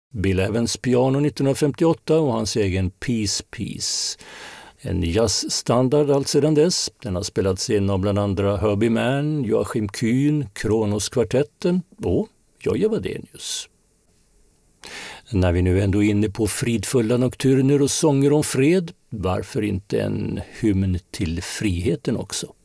Bill Evans piano 1958 och hans egen Peace Peace. En jazzstandard allt sedan dess. Den har spelats in av bland andra Herbie Mann, Joachim Kühn, Kronos-kvartetten och Joje Wadenius. När vi nu ändå är inne på fridfulla nokturner och sånger om fred, varför inte en hymn till friheten också?